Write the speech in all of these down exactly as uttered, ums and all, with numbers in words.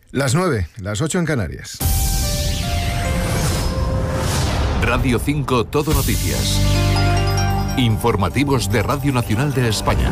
Las nueve, las ocho en Canarias. Radio cinco Todo Noticias. Informativos de Radio Nacional de España.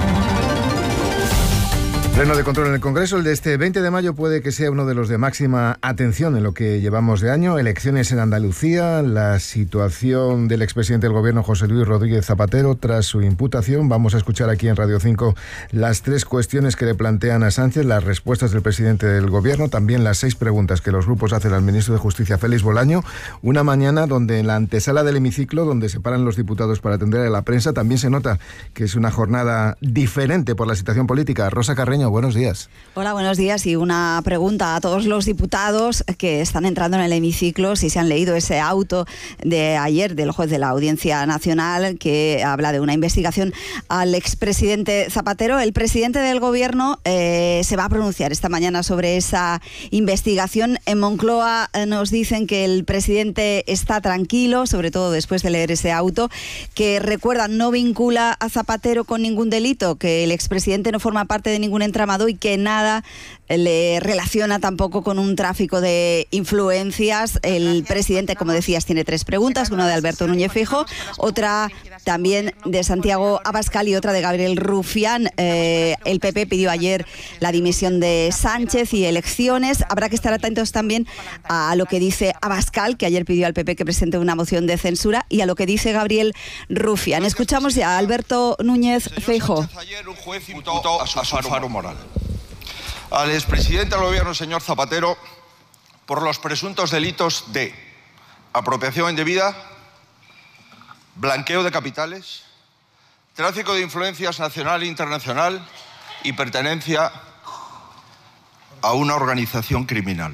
Pleno de control en el Congreso. El de este veinte de mayo puede que sea uno de los de máxima atención en lo que llevamos de año. Elecciones en Andalucía, la situación del expresidente del Gobierno, José Luis Rodríguez Zapatero, tras su imputación. Vamos a escuchar aquí en Radio cinco las tres cuestiones que le plantean a Sánchez, las respuestas del presidente del Gobierno, también las seis preguntas que los grupos hacen al ministro de Justicia, Félix Bolaño. Una mañana donde en la antesala del hemiciclo, donde se paran los diputados para atender a la prensa, también se nota que es una jornada diferente por la situación política. Rosa Carreño, buenos días. Hola, buenos días. Y una pregunta a todos los diputados que están entrando en el hemiciclo, si se han leído ese auto de ayer del juez de la Audiencia Nacional que habla de una investigación al expresidente Zapatero. El presidente del Gobierno eh, se va a pronunciar esta mañana sobre esa investigación. En Moncloa eh, nos dicen que el presidente está tranquilo, sobre todo después de leer ese auto, que recuerdan no vincula a Zapatero con ningún delito, que el expresidente no forma parte de ningún entramado y que nada le relaciona tampoco con un tráfico de influencias. El presidente, como decías, tiene tres preguntas, una de Alberto Núñez Feijóo, otra también de Santiago Abascal y otra de Gabriel Rufián. Eh, el P P pidió ayer la dimisión de Sánchez y elecciones. Habrá que estar atentos también a lo que dice Abascal, que ayer pidió al P P que presente una moción de censura, y a lo que dice Gabriel Rufián. Escuchamos ya a Alberto Núñez Feijóo. Ayer un juez imputó a su faro moral al expresidente del Gobierno, señor Zapatero, por los presuntos delitos de apropiación indebida, blanqueo de capitales, tráfico de influencias nacional e internacional y pertenencia a una organización criminal.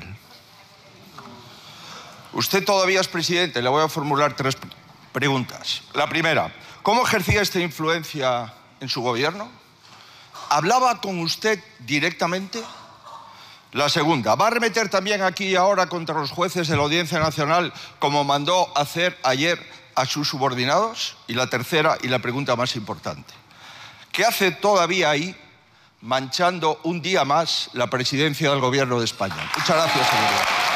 Usted todavía es presidente. Le voy a formular tres preguntas. La primera, ¿cómo ejercía esta influencia en su gobierno? ¿Hablaba con usted directamente? La segunda, ¿va a arremeter también aquí y ahora contra los jueces de la Audiencia Nacional como mandó hacer ayer a sus subordinados? Y la tercera, y la pregunta más importante, ¿qué hace todavía ahí manchando un día más la presidencia del Gobierno de España? Muchas gracias, señoría.